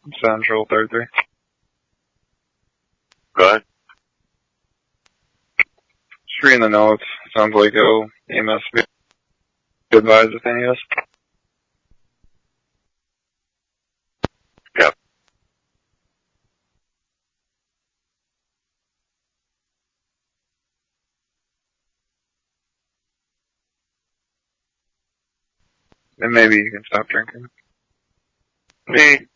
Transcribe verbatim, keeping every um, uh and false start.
Central thirty-three. Go ahead. Just reading the notes. Sounds like he'll E M S be advised if any of us. Yep. And maybe you can stop drinking. Me,